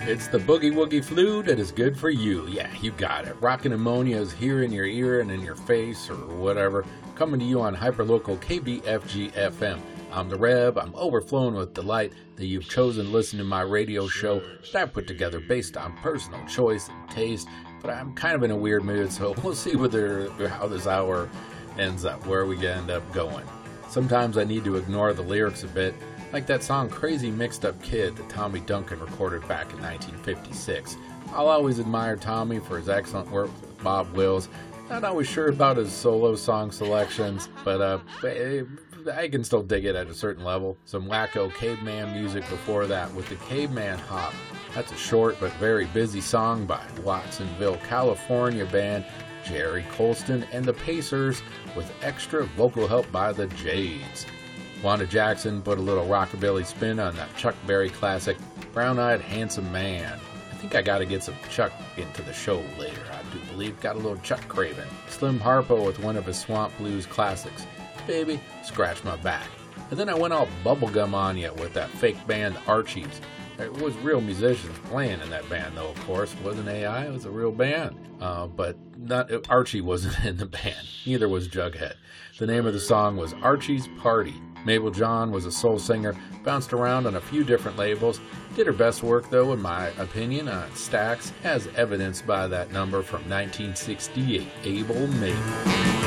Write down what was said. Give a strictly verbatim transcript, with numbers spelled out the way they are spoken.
It's the boogie woogie flu that is good for you. Yeah, you got it. Rockin' Ammonia is here in your ear and in your face or whatever. Coming to you on hyperlocal K B F G F M. I'm the Rev. I'm overflowing with delight that you've chosen to listen to my radio show that I put together based on personal choice and taste. But I'm kind of in a weird mood, so we'll see whether how this hour ends up, where we end up going. Sometimes I need to ignore the lyrics a bit, like that song Crazy Mixed Up Kid that Tommy Duncan recorded back in nineteen fifty-six. I'll always admire Tommy for his excellent work with Bob Wills. Not always sure about his solo song selections, but uh, I can still dig it at a certain level. Some wacko caveman music before that with the Caveman Hop. That's a short but very busy song by Watsonville, California band Jerry Colston and the Pacers with extra vocal help by the Jades. Wanda Jackson put a little rockabilly spin on that Chuck Berry classic, Brown-Eyed Handsome Man. I think I gotta get some Chuck into the show later, I do believe. Got a little Chuck craving. Slim Harpo with one of his Swamp Blues classics, Baby, Scratch My Back. And then I went all bubblegum on you with that fake band Archies. There was real musicians playing in that band, though, of course. It wasn't A I, it was a real band. Uh, but not Archie wasn't in the band. Neither was Jughead. The name of the song was Archie's Party. Mabel John was a soul singer, bounced around on a few different labels, did her best work, though, in my opinion, on Stax, as evidenced by that number from nineteen sixty-eight, Able Mabel.